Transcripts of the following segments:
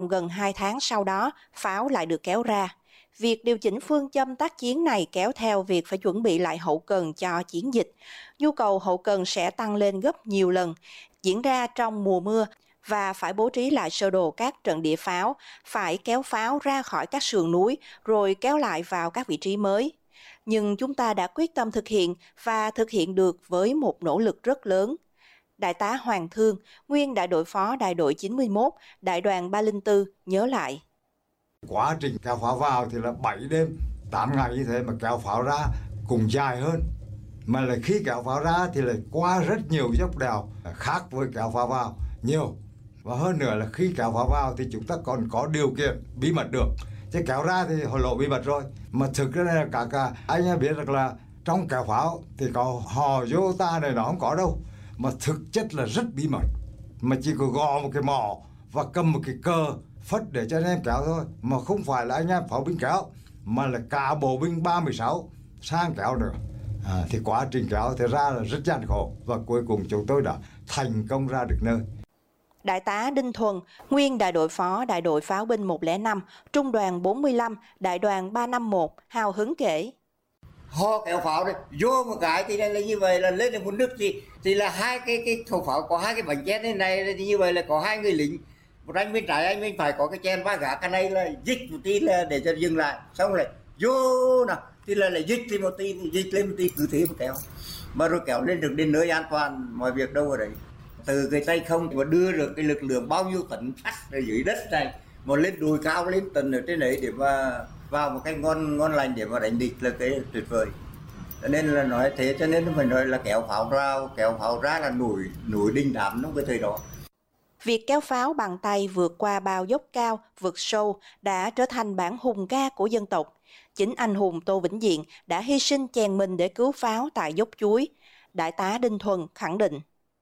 vòng gần 2 tháng sau đó, pháo lại được kéo ra. Việc điều chỉnh phương châm tác chiến này kéo theo việc phải chuẩn bị lại hậu cần cho chiến dịch. Nhu cầu hậu cần sẽ tăng lên gấp nhiều lần, diễn ra trong mùa mưa và phải bố trí lại sơ đồ các trận địa pháo, phải kéo pháo ra khỏi các sườn núi rồi kéo lại vào các vị trí mới. Nhưng chúng ta đã quyết tâm thực hiện và thực hiện được với một nỗ lực rất lớn. Đại tá Hoàng Thương, nguyên đại đội phó đại đội 91, đại đoàn 304 nhớ lại. Quá trình kéo pháo vào thì là 7 đêm, 8 ngày như thế mà kéo pháo ra cũng dài hơn. Mà là khi kéo pháo ra thì lại qua rất nhiều dốc đèo khác với kéo pháo vào nhiều. Và hơn nữa là khi kéo pháo vào thì chúng ta còn có điều kiện bí mật được. Chứ kéo ra thì hồi lộ bí mật rồi. Mà thực ra là cả anh biết được là trong kéo pháo thì có hò vô ta này nó không có đâu. Mà thực chất là rất bí mật. Mà chỉ có gõ một cái mỏ và cầm một cái cờ phất để cho anh em kéo thôi. Mà không phải là anh em pháo binh kéo, mà là cả bộ binh 36 sang kéo nữa. Thì quá trình kéo thì ra là rất gian khổ. Và cuối cùng chúng tôi đã thành công ra được nơi. Đại tá Đinh Thuần, nguyên đại đội phó đại đội pháo binh 105, trung đoàn 45, đại đoàn 351, hào hứng kể. Họ kéo pháo đấy, vô một cái thì là như vậy là lên được một nước thì là hai cái khẩu pháo có hai cái bánh chén thế này thì như vậy là có hai người lính, một anh bên trái anh bên phải có cái chén ba gã, cái này là dích một tí là để cho dừng lại, xong rồi vô nào thì là lại dích lên một tí cứ thế mà kéo, mà rồi kéo lên được đến nơi an toàn, mọi việc đâu ở đấy. Từ cái tay không mà đưa được cái lực lượng bao nhiêu tấn sắt ở dưới đất này mà lên đùi cao lên tầng ở trên đấy để mà vào một cái ngon lành để mà đánh địch là cái tuyệt vời. Cho nên là nói thế, cho nên phải nói là kéo pháo ra là nổi đình đám trong cái thời đó. Việc kéo pháo bằng tay vượt qua bao dốc cao, vượt sâu đã trở thành bản hùng ca của dân tộc. Chính anh hùng Tô Vĩnh Diện đã hy sinh chèn mình để cứu pháo tại dốc Chuối. Đại tá Đinh Thuần khẳng định.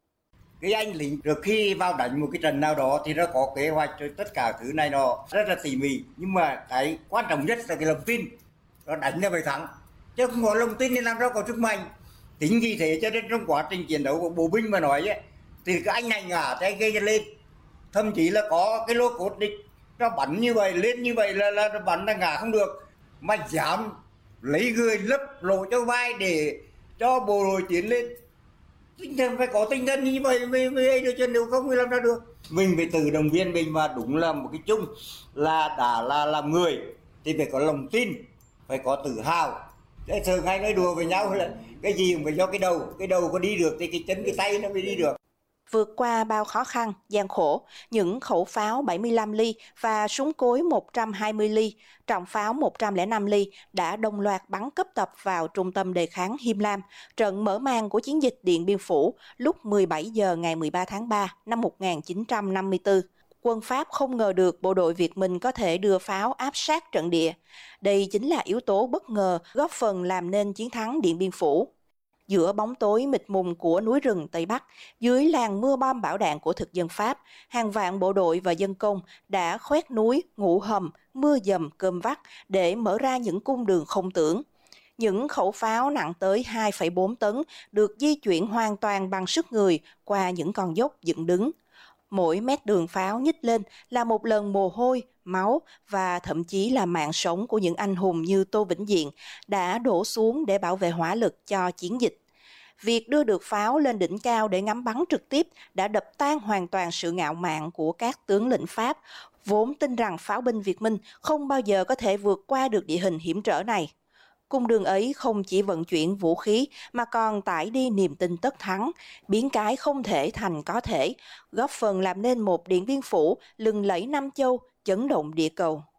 Cái anh lính trước khi vào đánh một cái trận nào đó thì nó có kế hoạch rồi tất cả thứ này nó rất là tỉ mỉ, nhưng mà cái quan trọng nhất là cái lòng tin, nó đánh là phải thắng, chứ không có lòng tin thì làm sao có sức mạnh. Chính vì thế cho nên trong quá trình chiến đấu của bộ binh mà nói ấy, thì cái anh này ngả tay gây lên, thậm chí là có cái lô cốt địch nó bắn như vậy lên như vậy là bắn là ngả không được, mà dám lấy người lấp lộ cho vai để cho bộ đội tiến lên. Tinh thần phải có tinh thần như vậy mới được, chứ nếu không thì làm sao được. Mình phải tự động viên mình, và đúng là một cái chung là đã là làm người thì phải có lòng tin, phải có tự hào. Thế thường hay nói đùa với nhau là cái gì cũng phải do cái đầu có đi được thì cái chân cái tay nó mới đi được. Vượt qua bao khó khăn, gian khổ, những khẩu pháo 75 ly và súng cối 120 ly, trọng pháo 105 ly đã đồng loạt bắn cấp tập vào trung tâm đề kháng Him Lam, trận mở màn của chiến dịch Điện Biên Phủ lúc 17 giờ ngày 13 tháng 3 năm 1954. Quân Pháp không ngờ được bộ đội Việt Minh có thể đưa pháo áp sát trận địa. Đây chính là yếu tố bất ngờ góp phần làm nên chiến thắng Điện Biên Phủ. Giữa bóng tối mịt mùng của núi rừng Tây Bắc, dưới làn mưa bom bão đạn của thực dân Pháp, hàng vạn bộ đội và dân công đã khoét núi, ngụ hầm, mưa dầm cơm vắt để mở ra những cung đường không tưởng. Những khẩu pháo nặng tới 2,4 tấn được di chuyển hoàn toàn bằng sức người qua những con dốc dựng đứng. Mỗi mét đường pháo nhích lên là một lần mồ hôi, máu và thậm chí là mạng sống của những anh hùng như Tô Vĩnh Diện đã đổ xuống để bảo vệ hỏa lực cho chiến dịch. Việc đưa được pháo lên đỉnh cao để ngắm bắn trực tiếp đã đập tan hoàn toàn sự ngạo mạn của các tướng lĩnh Pháp, vốn tin rằng pháo binh Việt Minh không bao giờ có thể vượt qua được địa hình hiểm trở này. Cung đường ấy không chỉ vận chuyển vũ khí mà còn tải đi niềm tin tất thắng, biến cái không thể thành có thể, góp phần làm nên một Điện Biên Phủ lừng lẫy năm châu, chấn động địa cầu.